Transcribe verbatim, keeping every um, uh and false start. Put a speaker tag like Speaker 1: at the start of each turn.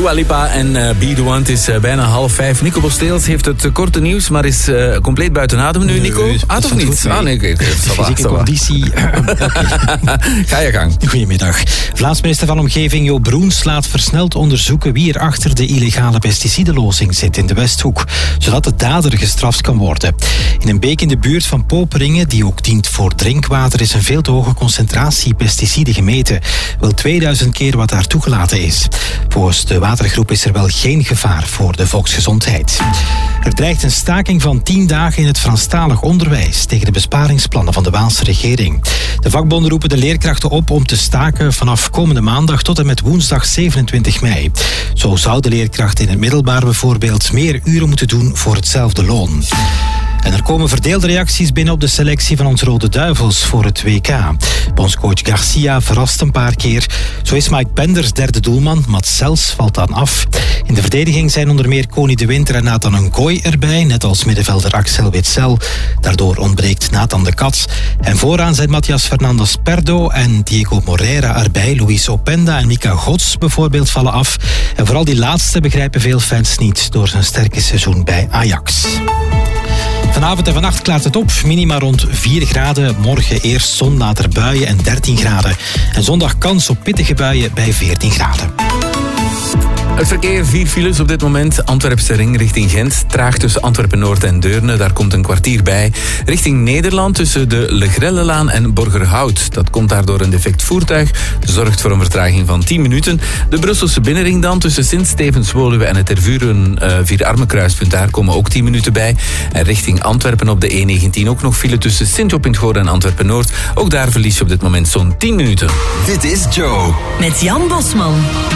Speaker 1: Dua Lipa en uh, Be The One. Het is uh, bijna half vijf. Nico Bosteels heeft het uh, korte nieuws, maar is uh, compleet buiten adem nu, Nico.
Speaker 2: Nee,
Speaker 1: ah, toch niet?
Speaker 2: Goed, nee.
Speaker 1: Ah, nee, okay, okay.
Speaker 2: Fysieke conditie.
Speaker 1: Ga je gang.
Speaker 2: Goedemiddag. Vlaams minister van Omgeving Jo Broens laat versneld onderzoeken wie er achter de illegale pesticidenlozing zit in de Westhoek, zodat de dader gestraft kan worden. In een beek in de buurt van Poperingen, die ook dient voor drinkwater, is een veel te hoge concentratie pesticiden gemeten. Wel tweeduizend keer wat daar toegelaten is. Volgens de watergroep is er wel geen gevaar voor de volksgezondheid. Er dreigt een staking van tien dagen in het Franstalig onderwijs tegen de besparingsplannen van de Waalse regering. De vakbonden roepen de leerkrachten op om te staken vanaf komende maandag tot en met woensdag zevenentwintig mei. Zo zouden leerkrachten in het middelbaar bijvoorbeeld meer uren moeten doen voor hetzelfde loon. En er komen verdeelde reacties binnen op de selectie van ons Rode Duivels voor het W K. Bondscoach Garcia verrast een paar keer. Zo is Mike Penders derde doelman, Mats Sels valt dan af. In de verdediging zijn onder meer Koni de Winter en Nathan Ngoy erbij, net als middenvelder Axel Witsel. Daardoor ontbreekt Nathan de Kat. En vooraan zijn Matthias Fernandes Perdo en Diego Moreira erbij. Luis Openda en Mika Gods bijvoorbeeld vallen af. En vooral die laatste begrijpen veel fans niet door zijn sterke seizoen bij Ajax. Vanavond en vannacht klaart het op. Minima rond vier graden. Morgen eerst zon, later buien en dertien graden. En zondag kans op pittige buien bij veertien graden.
Speaker 1: Het verkeer, vier files op dit moment. Antwerpse ring richting Gent. Traag tussen Antwerpen-Noord en Deurne. Daar komt een kwartier bij. Richting Nederland tussen de Le Grellelaan en Borgerhout. Dat komt daardoor een defect voertuig. Zorgt voor een vertraging van tien minuten. De Brusselse binnenring dan tussen Sint-Stevens-Woluwe en het Tervuren uh, Vierarmenkruispunt. Daar komen ook tien minuten bij. En richting Antwerpen op de E negentien ook nog file tussen Sint-Job-in-het-Goor en Antwerpen-Noord. Ook daar verlies je op dit moment zo'n tien minuten.
Speaker 3: Dit is Joe.
Speaker 4: Met Jan Bosman.